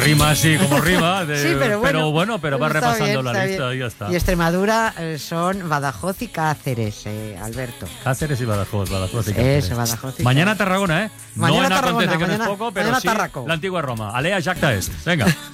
rima así como rima. Sí, pero bueno, pero va repasando la lista y ya está. Y Extremadura son Badajoz y Cáceres, Alberto. Cáceres y Badajoz y Cáceres. Eso, Badajoz y Mañana Tarragona, Mañana no en Tarragona, acontece que no es mañana- poco, pero mañana sí Tarraco. la antigua Roma. Alea Jacta Est. Venga.